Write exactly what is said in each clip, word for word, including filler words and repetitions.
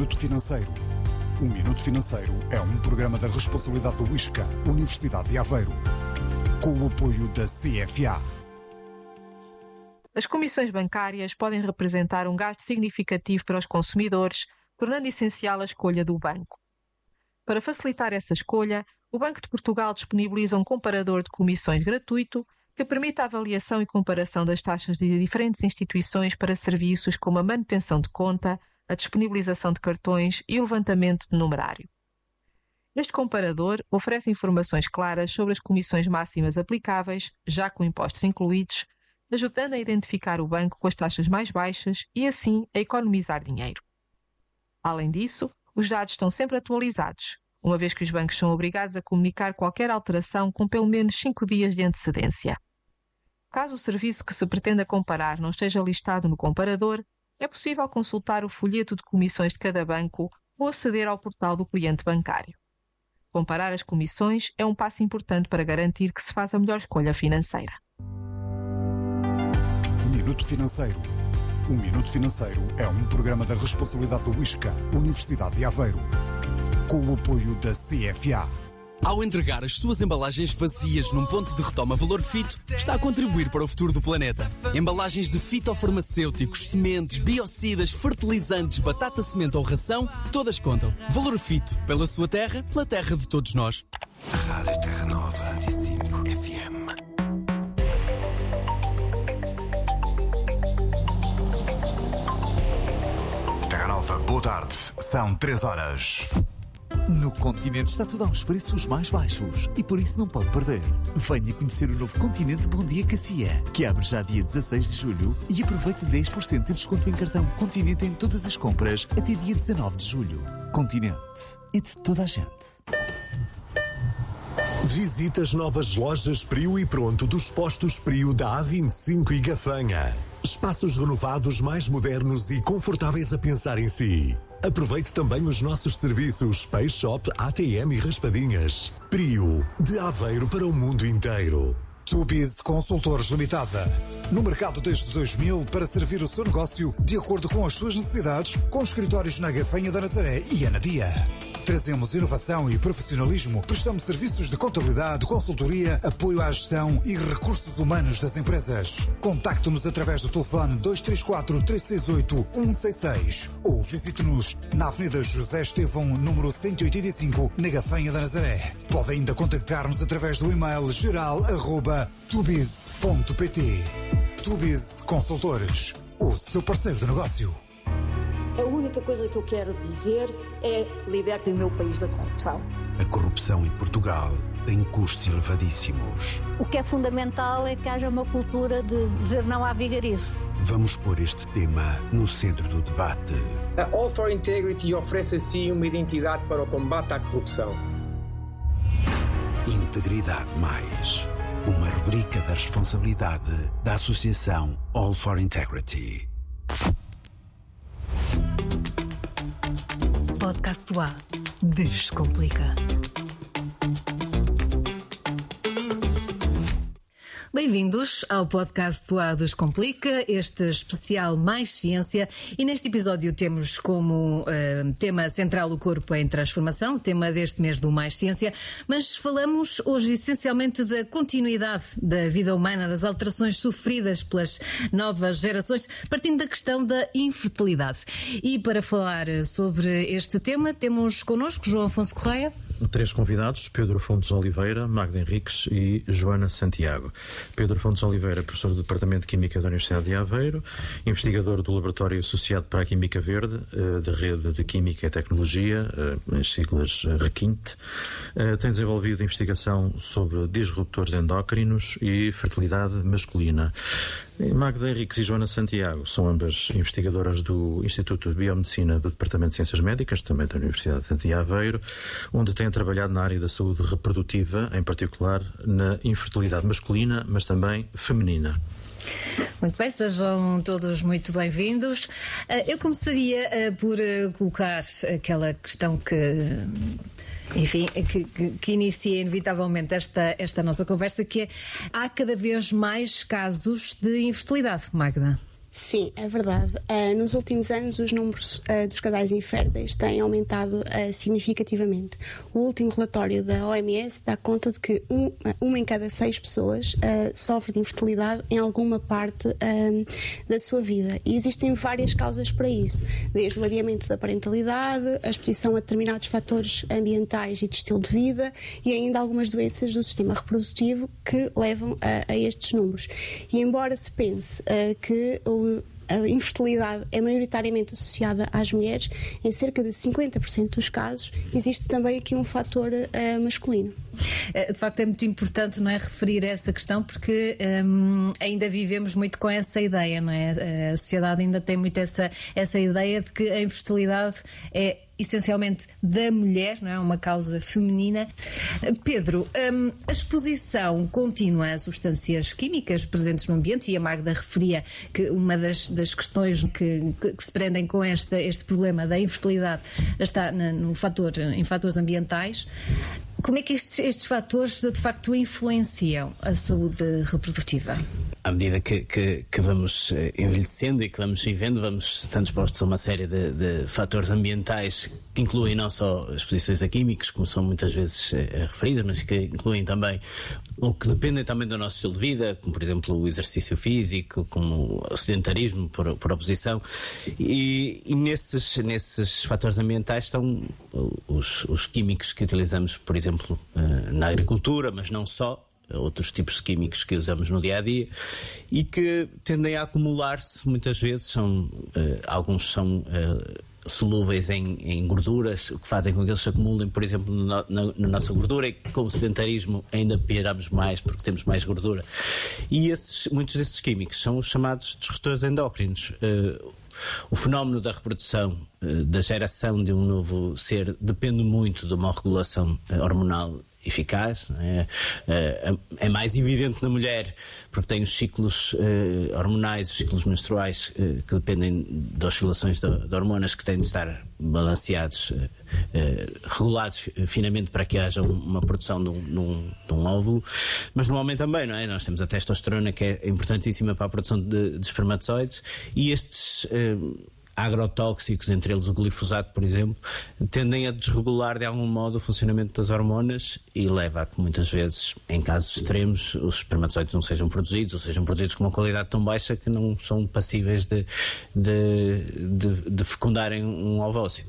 Minuto Financeiro. O Minuto Financeiro é um programa da responsabilidade do ISCA, Universidade de Aveiro, com o apoio da C F A. As comissões bancárias podem representar um gasto significativo para os consumidores, tornando essencial a escolha do banco. Para facilitar essa escolha, o Banco de Portugal disponibiliza um comparador de comissões gratuito que permite a avaliação e comparação das taxas de diferentes instituições para serviços como a manutenção de conta, a disponibilização de cartões e o levantamento de numerário. Este comparador oferece informações claras sobre as comissões máximas aplicáveis, já com impostos incluídos, ajudando a identificar o banco com as taxas mais baixas e, assim, a economizar dinheiro. Além disso, os dados estão sempre atualizados, uma vez que os bancos são obrigados a comunicar qualquer alteração com pelo menos cinco dias de antecedência. Caso o serviço que se pretenda comparar não esteja listado no comparador, é possível consultar o folheto de comissões de cada banco ou aceder ao portal do cliente bancário. Comparar as comissões é um passo importante para garantir que se faz a melhor escolha financeira. Minuto Financeiro. O Minuto Financeiro é um programa da responsabilidade do ISCA, Universidade de Aveiro, com o apoio da C F A. Ao entregar as suas embalagens vazias num ponto de retoma Valor Fito, está a contribuir para o futuro do planeta. Embalagens de fitofarmacêuticos, sementes, biocidas, fertilizantes, batata semente ou ração, todas contam. Valor Fito, pela sua terra, pela terra de todos nós. Rádio Terra Nova, cento e cinco F M. Terra Nova, boa tarde. São três horas. No Continente está tudo aos preços mais baixos e por isso não pode perder. Venha conhecer o novo Continente Bom Dia Cacia, que abre já dia dezasseis de julho e aproveite dez por cento de desconto em cartão Continente em todas as compras até dia dezanove de julho. Continente é de toda a gente. Visite as novas lojas Prio e Pronto dos postos Prio da A vinte e cinco e Gafanha. Espaços renovados mais modernos e confortáveis a pensar em si. Aproveite também os nossos serviços Pay Shop, A T M e Raspadinhas. Prio, de Aveiro para o mundo inteiro. Tubiz Consultores Limitada. No mercado desde dois mil para servir o seu negócio de acordo com as suas necessidades, com escritórios na Gafanha da Nazaré e Anadia. Trazemos inovação e profissionalismo, prestamos serviços de contabilidade, consultoria, apoio à gestão e recursos humanos das empresas. Contacte-nos através do telefone dois três quatro, três seis oito, um seis seis ou visite-nos na Avenida José Estevão, número cento e oitenta e cinco, na Gafanha da Nazaré. Pode ainda contactar-nos através do e-mail geral arroba tubiz ponto pt. Tubiz Consultores, o seu parceiro de negócio. A única coisa que eu quero dizer é: libertem o meu país da corrupção. A corrupção em Portugal tem custos elevadíssimos. O que é fundamental é que haja uma cultura de dizer não à vigarice. Vamos pôr este tema no centro do debate. A All for Integrity oferece assim uma identidade para o combate à corrupção. Integridade Mais, uma rubrica da responsabilidade da Associação All for Integrity. Podcast do A. Descomplica. Bem-vindos ao podcast do A Descomplica, este especial Mais Ciência, e neste episódio temos como uh, tema central o corpo em transformação, tema deste mês do Mais Ciência, mas falamos hoje essencialmente da continuidade da vida humana, das alterações sofridas pelas novas gerações, partindo da questão da infertilidade. E para falar sobre este tema temos connosco João Afonso Correia. Três convidados: Pedro Fontes Oliveira, Magda Henriques e Joana Santiago. Pedro Fontes Oliveira, professor do Departamento de Química da Universidade de Aveiro, investigador do Laboratório Associado para a Química Verde, da Rede de Química e Tecnologia, as siglas Requinte. Tem desenvolvido investigação sobre disruptores endócrinos e fertilidade masculina. Magda Henriques e Joana Santiago são ambas investigadoras do Instituto de Biomedicina do Departamento de Ciências Médicas, também da Universidade de Aveiro, onde têm trabalhado na área da saúde reprodutiva, em particular na infertilidade masculina, mas também feminina. Muito bem, sejam todos muito bem-vindos. Eu começaria por colocar aquela questão que... Enfim, que, que, que inicia inevitavelmente esta, esta nossa conversa, que é: há cada vez mais casos de infertilidade, Magda. Sim, é verdade. Uh, nos últimos anos, os números uh, dos casais inférteis têm aumentado uh, significativamente. O último relatório da O M S dá conta de que um, uma em cada seis pessoas uh, sofre de infertilidade em alguma parte uh, da sua vida. E existem várias causas para isso, desde o adiamento da parentalidade, a exposição a determinados fatores ambientais e de estilo de vida e ainda algumas doenças do sistema reprodutivo que levam a, a estes números. E embora se pense uh, que o a infertilidade é maioritariamente associada às mulheres, em cerca de cinquenta por cento dos casos existe também aqui um fator uh, masculino. De facto é muito importante, não é, referir essa questão, porque hum, ainda vivemos muito com essa ideia, não é? A sociedade ainda tem muito essa, essa ideia de que a infertilidade é essencialmente da mulher, não é? Uma causa feminina. Pedro, hum, a exposição contínua a substâncias químicas presentes no ambiente, e a Magda referia que uma das, das questões que, que, que se prendem com esta, este problema da infertilidade está na, no fator, em fatores ambientais. Como é que estes, estes fatores de facto influenciam a saúde reprodutiva? À medida que, que, que vamos envelhecendo e que vamos vivendo, vamos estando expostos a uma série de, de fatores ambientais que incluem não só exposições a químicos, como são muitas vezes é, referidas, mas que incluem também o que dependem também do nosso estilo de vida, como por exemplo o exercício físico, como o sedentarismo por, por oposição, e, e nesses, nesses fatores ambientais estão os, os químicos que utilizamos, por exemplo, na agricultura, mas não só, outros tipos de químicos que usamos no dia-a-dia e que tendem a acumular-se muitas vezes, são, uh, alguns são uh, solúveis em, em gorduras, o que fazem com que eles se acumulem, por exemplo, no, na, na nossa gordura, e com o sedentarismo ainda pioramos mais porque temos mais gordura. E esses, muitos desses químicos são os chamados disruptores endócrinos. Uh, O fenómeno da reprodução, da geração de um novo ser, depende muito de uma regulação hormonal eficaz. É, é mais evidente na mulher porque tem os ciclos hormonais, os ciclos menstruais que dependem de oscilações de, de hormonas que têm de estar balanceados, regulados finamente para que haja uma produção de um, de um, de um óvulo, mas no homem também, não é? Nós temos a testosterona, que é importantíssima para a produção de, de espermatozoides, e estes agrotóxicos, entre eles o glifosato, por exemplo, tendem a desregular de algum modo o funcionamento das hormonas e leva a que muitas vezes, em casos extremos, os espermatozoides não sejam produzidos, ou sejam produzidos com uma qualidade tão baixa que não são passíveis de, de, de, de fecundarem um ovócito.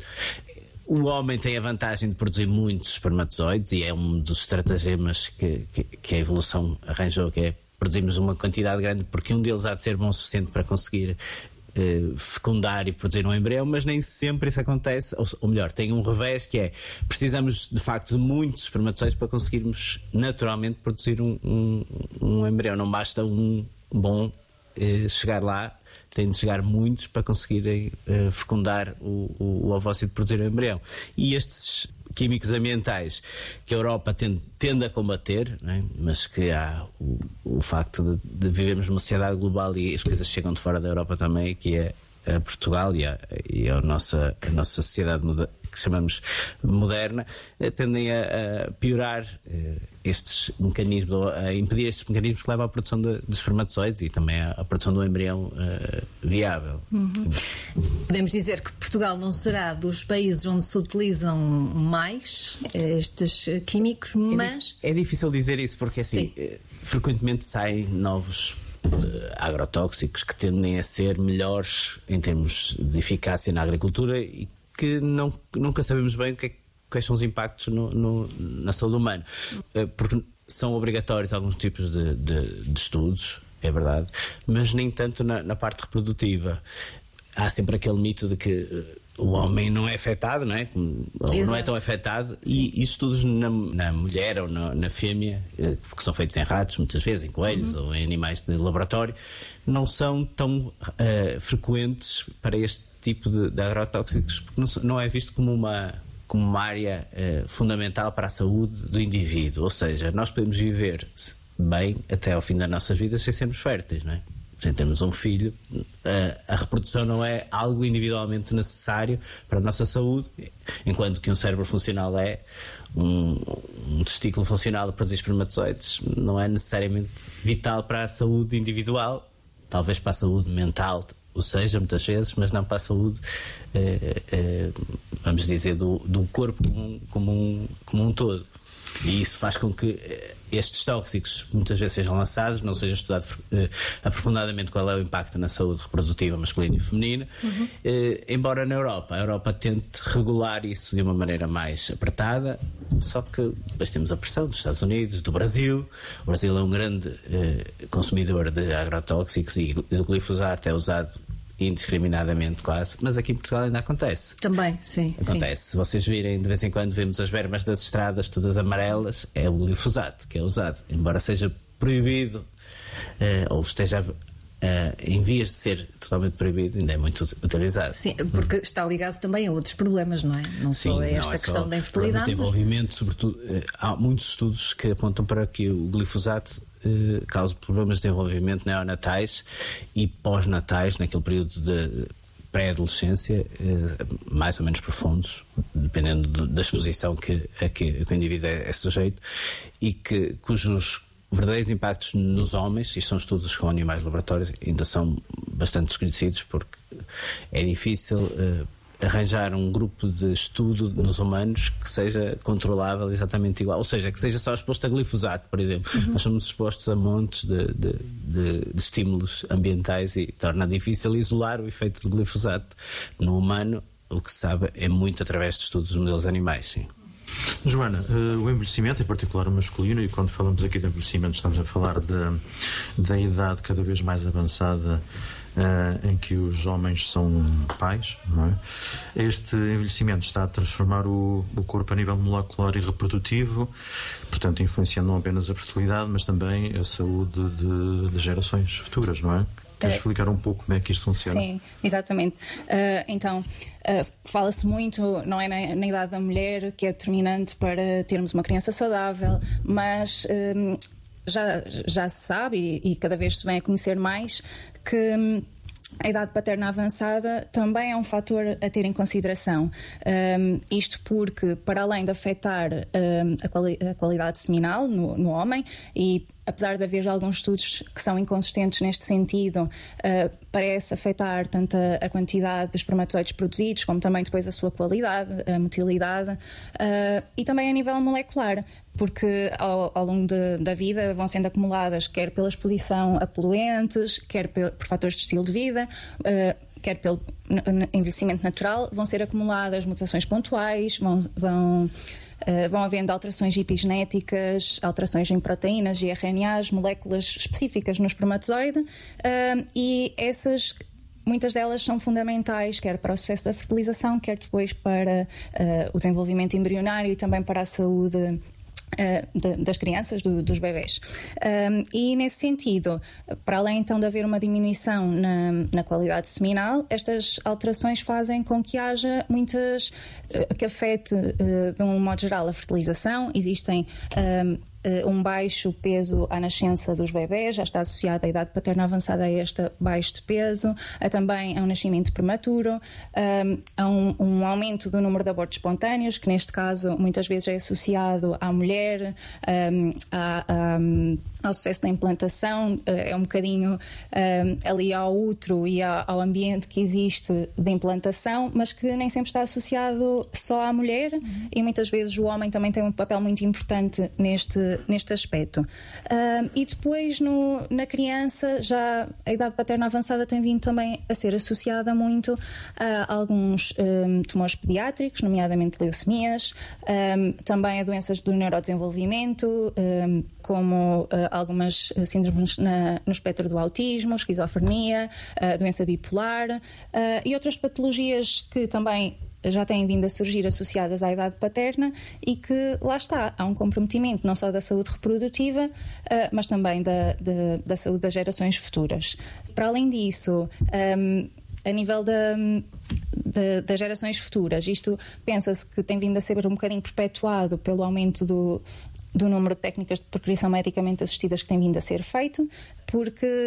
O homem tem a vantagem de produzir muitos espermatozoides e é um dos estratagemas que, que, que a evolução arranjou, que é produzirmos uma quantidade grande, porque um deles há de ser bom o suficiente para conseguir fecundar e produzir um embrião, mas nem sempre isso acontece, ou, ou melhor, tem um revés, que é, precisamos de facto de muitos espermatozoides para conseguirmos naturalmente produzir um, um, um embrião. Não basta um bom eh, chegar lá, tem de chegar muitos para conseguirem eh, fecundar o, o, o ovócito de produzir um embrião. E estes químicos ambientais que a Europa tende, tende a combater, não é? Mas que há o, o facto de, de vivermos numa sociedade global e as coisas chegam de fora da Europa também, que é a Portugal e a, e a, nossa, a nossa sociedade que chamamos moderna, tendem a, a piorar estes mecanismos, a impedir estes mecanismos que levam à produção de, de espermatozoides e também à, à produção de um embrião uh, viável. Uhum. Podemos dizer que Portugal não será dos países onde se utilizam mais estes químicos, mas... É, é difícil dizer isso porque assim, frequentemente saem novos agrotóxicos que tendem a ser melhores em termos de eficácia na agricultura e que não, nunca sabemos bem o que é, quais são os impactos no, no, na saúde humana, porque são obrigatórios alguns tipos de, de, de estudos, é verdade, mas nem tanto na, na parte reprodutiva. Há sempre aquele mito de que o homem não é afetado, não é? Ou Exato. Não é tão afetado. E, e estudos na, na mulher ou na, na fêmea, que são feitos em ratos, muitas vezes em coelhos uhum. ou em animais de laboratório, não são tão uh, frequentes para este tipo de, de agrotóxicos, porque não, não é visto como uma, como uma área uh, fundamental para a saúde do indivíduo. Ou seja, nós podemos viver bem até ao fim das nossas vidas sem sermos férteis, não é? Sem termos um filho, a, a reprodução não é algo individualmente necessário para a nossa saúde, enquanto que um cérebro funcional é, um, um testículo funcional a produzir espermatozoides não é necessariamente vital para a saúde individual, talvez para a saúde mental o seja muitas vezes, mas não para a saúde, eh, eh, vamos dizer, do, do corpo como um, como, um, como um todo. E isso faz com que estes tóxicos muitas vezes sejam lançados, não seja estudado eh, aprofundadamente qual é o impacto na saúde reprodutiva masculina e feminina, uhum. eh, embora na Europa, a Europa tente regular isso de uma maneira mais apertada, só que depois temos a pressão dos Estados Unidos, do Brasil. O Brasil é um grande eh, consumidor de agrotóxicos e o glifosato é usado indiscriminadamente quase, mas aqui em Portugal ainda acontece. Também, sim. Acontece. Sim. Se vocês virem, de vez em quando vemos as bermas das estradas todas amarelas, é o glifosato que é usado, embora seja proibido eh, ou esteja eh, em vias de ser totalmente proibido, ainda é muito utilizado. Sim, porque está ligado também a outros problemas, não é? Não Sim, só a esta não é questão só da infertilidade. De desenvolvimento, mas... sobretudo, eh, há muitos estudos que apontam para que o glifosato causa problemas de desenvolvimento neonatais e pós-natais, naquele período de pré-adolescência, mais ou menos profundos, dependendo da exposição que, a que, que o indivíduo é, é sujeito, e que, cujos verdadeiros impactos nos homens, isto são estudos com animais de laboratório, ainda são bastante desconhecidos, porque é difícil uh, arranjar um grupo de estudo nos humanos que seja controlável exatamente igual, ou seja, que seja só exposto a glifosato, por exemplo. Uhum. Nós somos expostos a montes de, de, de, de estímulos ambientais e torna difícil isolar o efeito do glifosato no humano. O que se sabe é muito através de estudos dos modelos animais, sim. Joana, uh, o envelhecimento, em particular o masculino, e quando falamos aqui de envelhecimento estamos a falar de, da idade cada vez mais avançada Uh, em que os homens são pais, não é? Este envelhecimento está a transformar o, o corpo a nível molecular e reprodutivo, portanto influenciando não apenas a fertilidade, mas também a saúde de, de gerações futuras, não é? Queres explicar um pouco como é que isto funciona? Sim, exatamente. Uh, então, uh, fala-se muito, não é, na, na idade da mulher, que é determinante para termos uma criança saudável, mas um, já, já se sabe, e, e cada vez se vem a conhecer mais, que hum, a idade paterna avançada também é um fator a ter em consideração. Um, isto porque, para além de afetar um, a, quali- a qualidade seminal no, no homem, e apesar de haver alguns estudos que são inconsistentes neste sentido, uh, parece afetar tanto a, a quantidade de espermatozoides produzidos, como também depois a sua qualidade, a motilidade, uh, e também a nível molecular, porque ao, ao longo de, da vida vão sendo acumuladas quer pela exposição a poluentes, quer por, por fatores de estilo de vida, uh, quer pelo envelhecimento natural, vão ser acumuladas mutações pontuais, vão... vão Uh, vão havendo alterações epigenéticas, alterações em proteínas e R N As, moléculas específicas no espermatozoide, uh, e essas, muitas delas são fundamentais, quer para o sucesso da fertilização, quer depois para uh, o desenvolvimento embrionário e também para a saúde Uh, de, das crianças, do, dos bebés. Um, e nesse sentido, para além então de haver uma diminuição na, na qualidade seminal, estas alterações fazem com que haja muitas, uh, que afete uh, de um modo geral a fertilização. Existem um, um baixo peso à nascença dos bebés, já está associada a idade paterna avançada a este baixo de peso, a também a um nascimento prematuro, a um, um aumento do número de abortos espontâneos, que neste caso muitas vezes é associado à mulher, um, a, a, ao sucesso da implantação, é um bocadinho um, ali ao útero e ao, ao ambiente que existe de implantação, mas que nem sempre está associado só à mulher, uhum. E muitas vezes o homem também tem um papel muito importante neste neste aspecto. Uh, e depois no, na criança já a idade paterna avançada tem vindo também a ser associada muito a alguns um, tumores pediátricos, nomeadamente leucemias, um, também a doenças do neurodesenvolvimento, um, como uh, algumas síndromes na, no espectro do autismo, esquizofrenia, uh, doença bipolar, uh, e outras patologias que também já têm vindo a surgir associadas à idade paterna e que, lá está, há um comprometimento não só da saúde reprodutiva, mas também da, da, da saúde das gerações futuras. Para além disso, um, a nível da, da, das gerações futuras, isto pensa-se que tem vindo a ser um bocadinho perpetuado pelo aumento do, do número de técnicas de procriação medicamente assistidas que tem vindo a ser feito, porque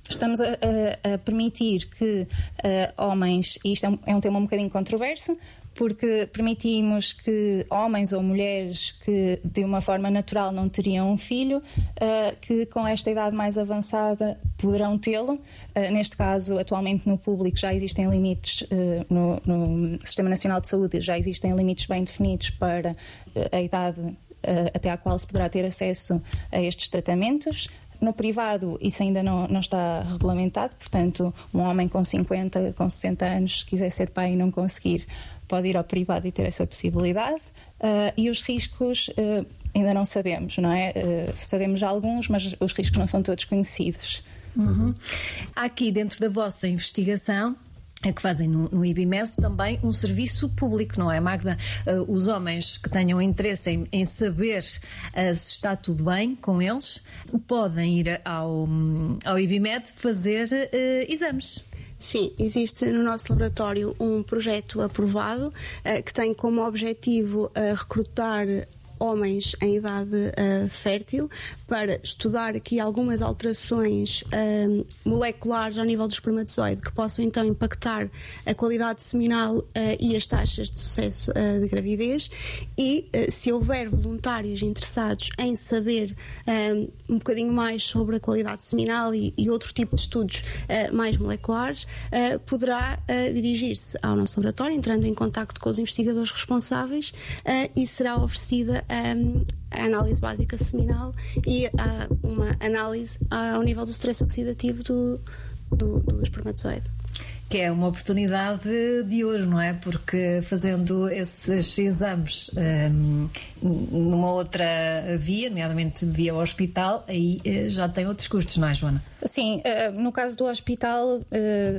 estamos a, a, a permitir que uh, homens, e isto é um, é um tema um bocadinho controverso, porque permitimos que homens ou mulheres que de uma forma natural não teriam um filho, uh, que com esta idade mais avançada poderão tê-lo. Uh, neste caso, atualmente no público já existem limites, uh, no, no Sistema Nacional de Saúde já existem limites bem definidos para uh, a idade uh, até à qual se poderá ter acesso a estes tratamentos. No privado isso ainda não, não está regulamentado, portanto um homem com cinquenta, com sessenta anos, se quiser ser pai e não conseguir, pode ir ao privado e ter essa possibilidade. Uh, e os riscos uh, ainda não sabemos, não é? Uh, sabemos alguns, mas os riscos não são todos conhecidos. Uhum. Há aqui dentro da vossa investigação que fazem no, no I B M E S também um serviço público, não é, Magda? Uh, os homens que tenham interesse em, em saber uh, se está tudo bem com eles podem ir ao, ao I B M E D fazer uh, exames. Sim, existe no nosso laboratório um projeto aprovado uh, que tem como objetivo uh, recrutar homens em idade uh, fértil para estudar aqui algumas alterações uh, moleculares ao nível do espermatozoide que possam então impactar a qualidade seminal uh, e as taxas de sucesso uh, de gravidez e uh, se houver voluntários interessados em saber uh, um bocadinho mais sobre a qualidade seminal e, e outro tipo de estudos uh, mais moleculares, uh, poderá uh, dirigir-se ao nosso laboratório entrando em contacto com os investigadores responsáveis uh, e será oferecida Um, a análise básica seminal e uh, uma análise uh, ao nível do stress oxidativo do, do, do espermatozoide. Que é uma oportunidade de ouro, não é? Porque fazendo esses exames um, numa outra via, nomeadamente via hospital, aí uh, já tem outros custos, não é, Joana? Sim, uh, no caso do hospital, uh, é,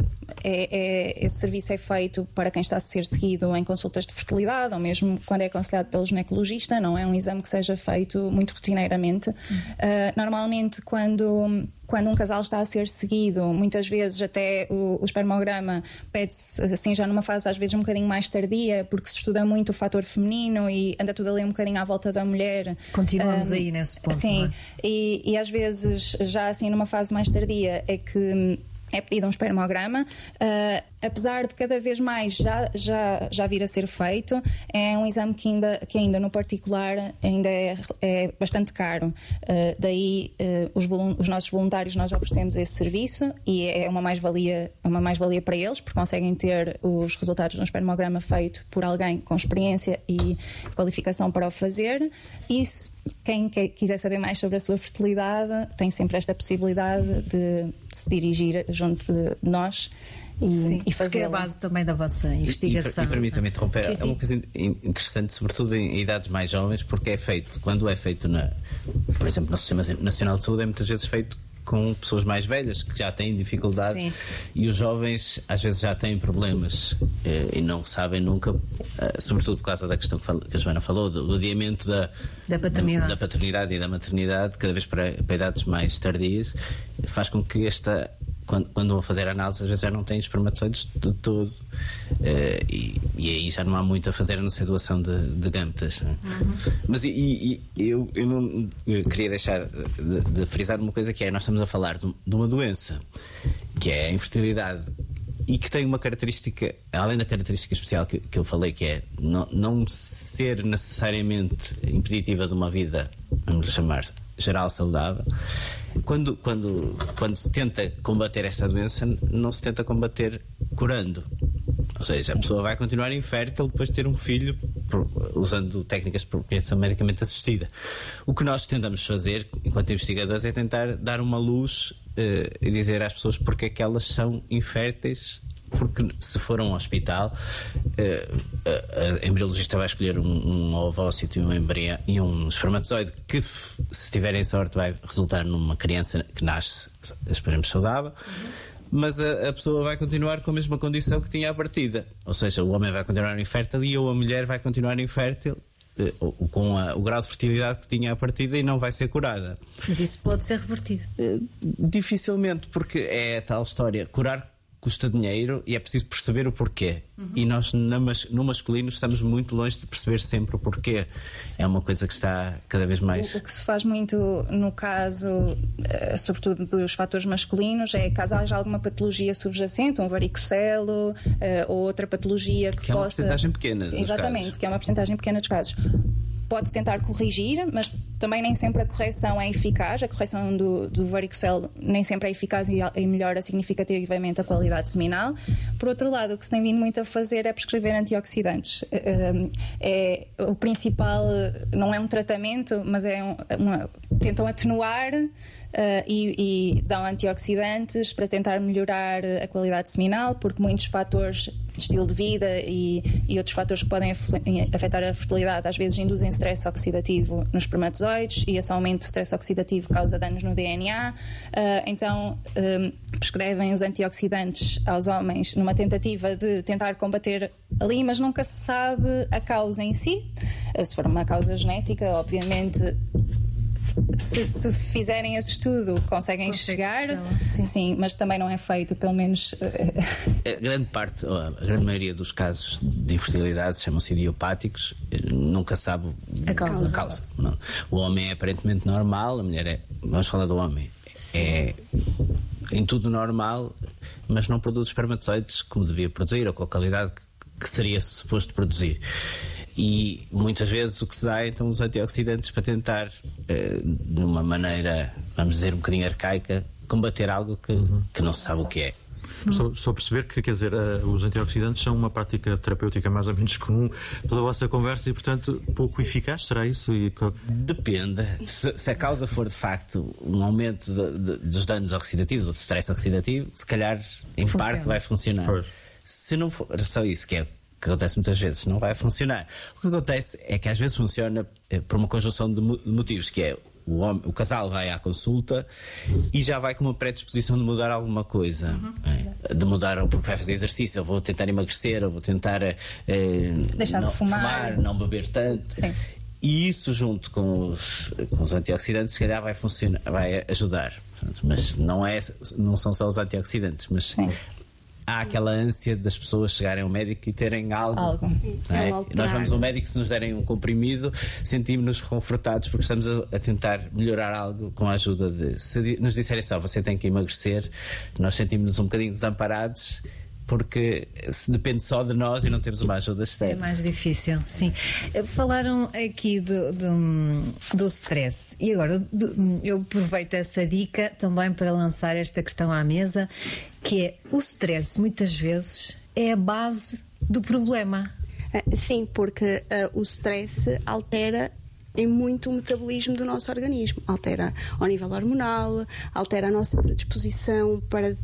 é, esse serviço é feito para quem está a ser seguido em consultas de fertilidade ou mesmo quando é aconselhado pelo ginecologista, não é um exame que seja feito muito rotineiramente. Uhum. Uh, normalmente, quando, quando um casal está a ser seguido, muitas vezes até o, o espermograma pede-se assim já numa fase às vezes um bocadinho mais tardia, porque se estuda muito o fator feminino e anda tudo ali um bocadinho à volta da mulher. Continuamos um, aí nesse ponto. Sim, não é? e, e às vezes já assim numa fase mais tardia é que é pedido um espermograma, uh, apesar de cada vez mais já, já, já vir a ser feito, é um exame que ainda, que ainda no particular ainda é, é bastante caro. Uh, daí uh, os, os nossos voluntários nós oferecemos esse serviço e é uma mais-valia, uma mais-valia para eles, porque conseguem ter os resultados de um espermograma feito por alguém com experiência e qualificação para o fazer. E se quem quer, quiser saber mais sobre a sua fertilidade tem sempre esta possibilidade de se dirigir junto de nós e, sim, e fazer. Que é a base também da vossa investigação. E, e, e permita-me interromper, sim, é sim. uma coisa interessante, sobretudo em idades mais jovens, porque é feito, quando é feito, na, por exemplo, no Sistema Nacional de Saúde, é muitas vezes feito com pessoas mais velhas que já têm dificuldade. Sim. E os jovens às vezes já têm problemas eh, e não sabem nunca, eh, sobretudo por causa da questão que, fal- que a Joana falou, do, do adiamento da, da, paternidade. Da, da paternidade e da maternidade, cada vez para, para idades mais tardias, faz com que esta, quando, quando vão fazer análise, às vezes já não têm espermatozoides de todo, eh, e, e aí já não há muito a fazer a não ser doação de, de gametas. Uhum. Mas e, e, eu, eu não eu queria deixar de, de frisar uma coisa, que é: nós estamos a falar de, de uma doença que é a infertilidade e que tem uma característica, além da característica especial que, que eu falei, que é não, não ser necessariamente impeditiva de uma vida, vamos chamar, geral saudável. Quando, quando, quando se tenta combater esta doença, não se tenta combater curando. Ou seja, a pessoa vai continuar infértil depois de ter um filho por, usando técnicas de procriação medicamente assistida. O que nós tentamos fazer, enquanto investigadores, é tentar dar uma luz uh, e dizer às pessoas porque é que elas são inférteis. Porque se for a um hospital, uh, a, a embriologista vai escolher um, um ovócito e um, embrião, e um espermatozoide que, f- se tiverem sorte, vai resultar numa criança que nasce, esperemos, saudável. Uhum. Mas a, a pessoa vai continuar com a mesma condição que tinha à partida. Ou seja, o homem vai continuar infértil e ou a mulher vai continuar infértil uh, com a, o grau de fertilidade que tinha à partida e não vai ser curada. Mas isso pode ser revertido? Uh, dificilmente, porque é a tal história. Curar custa dinheiro e é preciso perceber o porquê. Uhum. E nós no masculino estamos muito longe de perceber sempre o porquê. Sim. É uma coisa que está cada vez mais... O que se faz muito no caso, sobretudo dos fatores masculinos, é caso haja alguma patologia subjacente, um varicocelo ou outra patologia que, que possa... Que é uma porcentagem pequena dos Exatamente, casos. que é uma porcentagem pequena dos casos. Pode-se tentar corrigir, mas também nem sempre a correção é eficaz. A correção do, do varicocelo nem sempre é eficaz e, e melhora significativamente a qualidade seminal. Por outro lado, o que se tem vindo muito a fazer é prescrever antioxidantes. É, é, o principal não é um tratamento, mas é um, uma, tentam atenuar Uh, e, e dão antioxidantes para tentar melhorar a qualidade seminal, porque muitos fatores de estilo de vida e, e outros fatores que podem afetar a fertilidade às vezes induzem stress oxidativo nos espermatozoides, e esse aumento de stress oxidativo causa danos no D N A. Uh, então um, prescrevem os antioxidantes aos homens numa tentativa de tentar combater ali, mas nunca se sabe a causa em si. Uh, se for uma causa genética, obviamente Se, se fizerem esse estudo conseguem Consegue chegar, sim. sim, mas também não é feito, pelo menos. A grande parte, a grande maioria dos casos de infertilidade chamam-se idiopáticos, nunca sabe a causa. A causa não. O homem é aparentemente normal, a mulher é. Vamos falar do homem, sim. É em tudo normal, mas não produz espermatozoides como devia produzir ou com a qualidade que, que seria suposto produzir. E muitas vezes o que se dá é então os antioxidantes para tentar, eh, de uma maneira, vamos dizer, um bocadinho arcaica, combater algo que, uhum. que não se sabe o que é. Só, só perceber que, quer dizer, uh, os antioxidantes são uma prática terapêutica mais ou menos comum pela vossa conversa e, portanto, pouco eficaz, será isso? E... Depende. Se, se a causa for, de facto, um aumento de, de, dos danos oxidativos ou do stress oxidativo, se calhar, em Funciona. parte, vai funcionar. Pois. Se não for só isso, que é que acontece muitas vezes, não vai funcionar. O que acontece é que às vezes funciona eh, por uma conjunção de motivos, que é o, homem, o casal vai à consulta e já vai com uma predisposição de mudar alguma coisa, uhum. é, de mudar, ou porque vai fazer exercício, ou vou tentar emagrecer, ou vou tentar eh, deixar não, de fumar. fumar, não beber tanto. Sim. E isso junto com os, com os antioxidantes, se calhar vai funcionar, vai ajudar. Mas não, é, não são só os antioxidantes, mas Sim. há aquela ânsia das pessoas chegarem ao médico e terem algo, algo. É? Nós vamos ao médico, se nos derem um comprimido, sentimos-nos reconfortados porque estamos a, a tentar melhorar algo com a ajuda de... Se nos disserem só, você tem que emagrecer, nós sentimos-nos um bocadinho desamparados, porque se depende só de nós e não temos uma ajuda externa. É mais difícil, sim. Falaram aqui do, do, do stress e agora do, eu aproveito essa dica também para lançar esta questão à mesa, que é o stress muitas vezes é a base do problema. Sim, porque uh, o stress altera em muito o metabolismo do nosso organismo, altera ao nível hormonal, altera a nossa predisposição para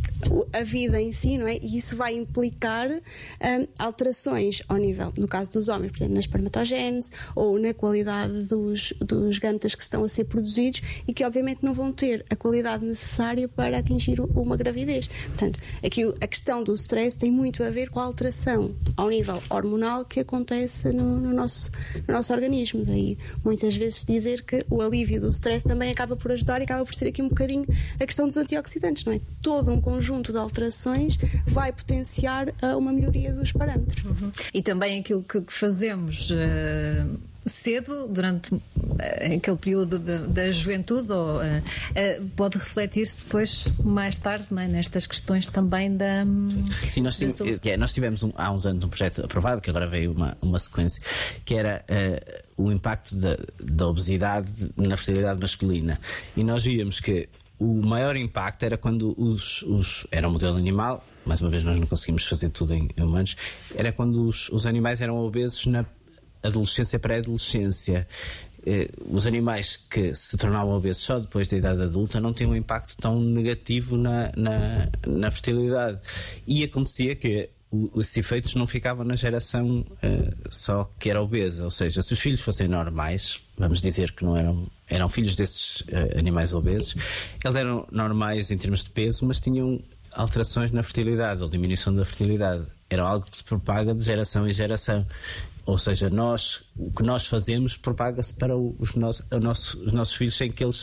a vida em si, não é? E isso vai implicar um, alterações ao nível, no caso dos homens, por exemplo, na espermatogénese ou na qualidade dos, dos gametas que estão a ser produzidos e que obviamente não vão ter a qualidade necessária para atingir uma gravidez. Portanto, aqui a questão do stress tem muito a ver com a alteração ao nível hormonal que acontece no, no, nosso, no nosso organismo. Daí muitas vezes dizer que o alívio do stress também acaba por ajudar e acaba por ser aqui um bocadinho a questão dos antioxidantes, não é? Todo um conjunto de alterações vai potenciar uh, uma melhoria dos parâmetros. Uhum. E também aquilo que, que fazemos uh, cedo, durante uh, aquele período de, da juventude, ou, uh, uh, pode refletir-se depois, mais tarde, não é? Nestas questões também da... Sim, nós, tivemos, é, nós tivemos um, há uns anos um projeto aprovado, que agora veio uma, uma sequência, que era uh, o impacto da, da obesidade na fertilidade masculina. E nós víamos que o maior impacto era quando os, os... Era um modelo animal, mais uma vez nós não conseguimos fazer tudo em humanos, era quando os, os animais eram obesos na adolescência, pré-adolescência. Eh, os animais que se tornavam obesos só depois da idade adulta não tinham um impacto tão negativo na, na, na fertilidade. E acontecia que os efeitos não ficavam na geração uh, só que era obesa, ou seja, se os filhos fossem normais, vamos dizer que não eram, eram filhos desses uh, animais obesos, eles eram normais em termos de peso, mas tinham alterações na fertilidade ou diminuição da fertilidade. Era algo que se propaga de geração em geração. Ou seja, nós, o que nós fazemos propaga-se para os, nossos, os nossos filhos sem que eles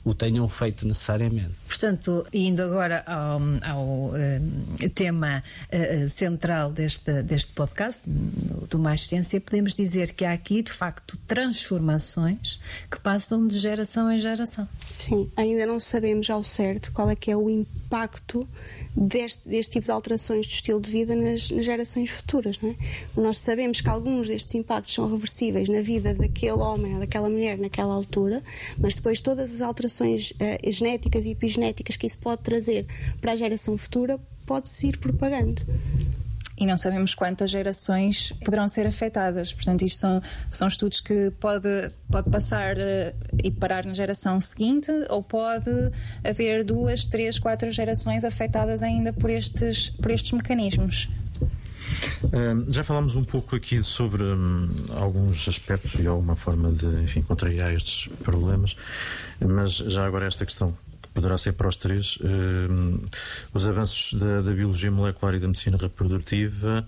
o tenham feito necessariamente. Portanto, indo agora ao, ao uh, tema uh, central deste, deste podcast, do Mais Ciência, podemos dizer que há aqui, de facto, transformações que passam de geração em geração. Sim, ainda não sabemos ao certo qual é que é o impacto deste, deste tipo de alterações do estilo de vida nas, nas gerações futuras, não é? Nós sabemos que alguns destes impactos são reversíveis na vida daquele homem ou daquela mulher naquela altura, mas depois todas as alterações uh, genéticas e epigenéticas que isso pode trazer para a geração futura pode-se ir propagando. E não sabemos quantas gerações poderão ser afetadas. Portanto, isto são, são estudos que pode, pode passar uh, e parar na geração seguinte, ou pode haver duas, três, quatro gerações afetadas ainda por estes, por estes mecanismos. Uh, já falámos um pouco aqui sobre um, alguns aspectos e alguma forma de, enfim, contrariar estes problemas, mas já agora esta questão poderá ser para os três. Uh, os avanços da, da biologia molecular e da medicina reprodutiva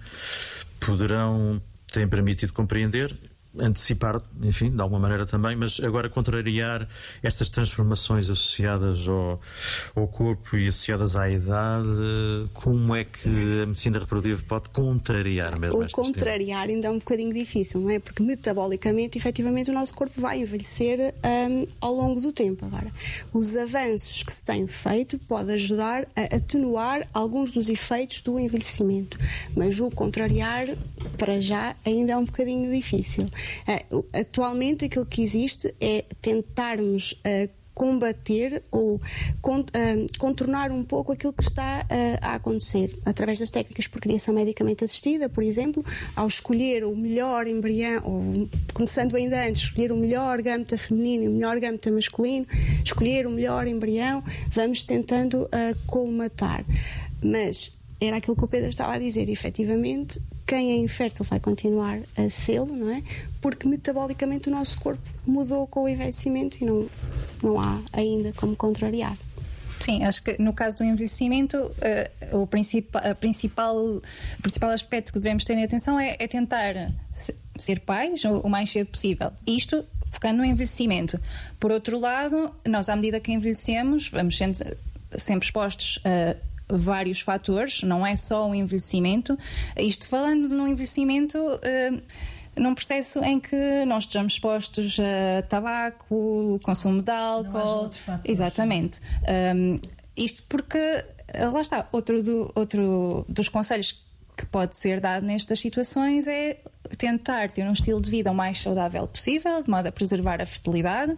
poderão, têm permitido compreender, antecipar, enfim, de alguma maneira também, mas agora contrariar estas transformações associadas ao, ao corpo e associadas à idade, como é que a medicina reprodutiva pode contrariar mesmo o contrariar ainda é um bocadinho difícil, não é? Porque metabolicamente, efetivamente, o nosso corpo vai envelhecer um, ao longo do tempo. Agora, os avanços que se têm feito podem ajudar a atenuar alguns dos efeitos do envelhecimento, mas o contrariar, para já, ainda é um bocadinho difícil. Uh, atualmente aquilo que existe é tentarmos uh, combater ou con uh, contornar um pouco aquilo que está uh, a acontecer através das técnicas por criação medicamente assistida, por exemplo, ao escolher o melhor embrião, ou começando ainda antes, escolher o melhor gâmeta feminino e o melhor gâmeta masculino, escolher o melhor embrião, vamos tentando uh, colmatar. Mas era aquilo que o Pedro estava a dizer, efetivamente, quem é infértil vai continuar a sê-lo, não é? Porque metabolicamente o nosso corpo mudou com o envelhecimento e não, não há ainda como contrariar. Sim, acho que no caso do envelhecimento, uh, o principal, a principal, o principal aspecto que devemos ter em atenção é, é tentar ser pais o, o mais cedo possível. Isto focando no envelhecimento. Por outro lado, nós, à medida que envelhecemos, vamos sendo sempre expostos a vários fatores, não é só o envelhecimento. Isto falando no envelhecimento, uh, num processo em que nós estejamos expostos a tabaco, consumo de álcool. Exatamente. Um, isto porque, lá está, outro, do, outro dos conselhos que pode ser dado nestas situações é tentar ter um estilo de vida o mais saudável possível, de modo a preservar a fertilidade.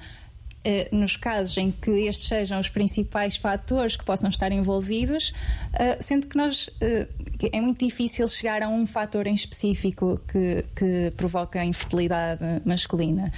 Nos casos em que estes sejam os principais fatores que possam estar envolvidos, sendo que nós é muito difícil chegar a um fator em específico que, que provoca a infertilidade masculina.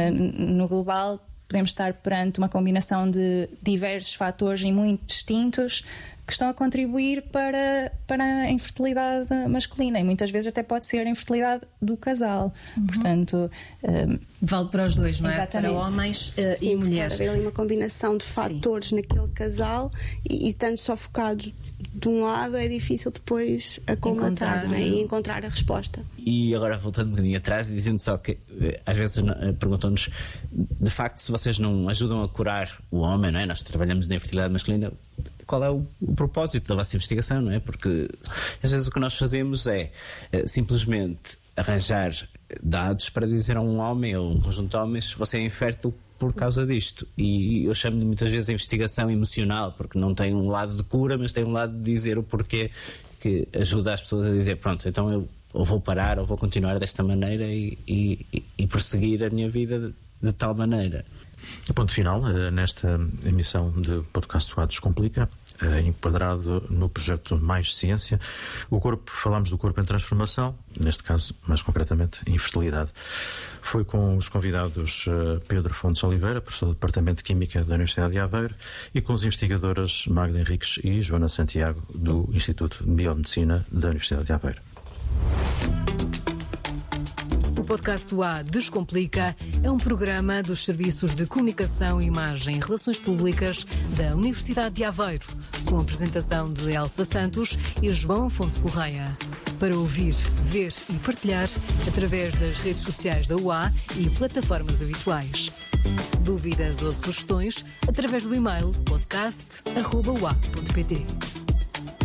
No global, podemos estar perante uma combinação de diversos fatores e muito distintos que estão a contribuir para, para a infertilidade masculina, e muitas vezes até pode ser a infertilidade do casal. Uhum. Portanto, um, vale para os dois, não é? Exatamente. Para homens uh, Sim, e mulheres. Pode haver ali uma combinação de fatores Sim. naquele casal, e, e estando só focados de um lado, é difícil depois acomatar encontrar, e encontrar a resposta. E agora, voltando um bocadinho atrás e dizendo só que às vezes perguntam-nos, de facto, se vocês não ajudam a curar o homem, não é? Nós trabalhamos na infertilidade masculina, qual é o, o propósito da vossa investigação, não é? Porque às vezes o que nós fazemos é, é simplesmente arranjar dados para dizer a um homem ou um conjunto de homens: você é infértil por causa disto. E eu chamo-lhe muitas vezes a investigação emocional, porque não tem um lado de cura, mas tem um lado de dizer o porquê, que ajuda as pessoas a dizer: pronto, então eu ou vou parar ou vou continuar desta maneira e, e, e prosseguir a minha vida de, de tal maneira. A ponto final, nesta emissão de podcast O A Descomplica, enquadrado no projeto Mais Ciência, o corpo, falamos do corpo em transformação, neste caso, mais concretamente, infertilidade. Foi com os convidados Pedro Fontes Oliveira, professor do Departamento de Química da Universidade de Aveiro, e com as investigadoras Magda Henriques e Joana Santiago, do Instituto de Biomedicina da Universidade de Aveiro. O podcast O A Descomplica é um programa dos Serviços de Comunicação, Imagem e Relações Públicas da Universidade de Aveiro, com a apresentação de Elsa Santos e João Afonso Correia. Para ouvir, ver e partilhar através das redes sociais da U A e plataformas habituais. Dúvidas ou sugestões através do e-mail podcast arroba u a ponto pt.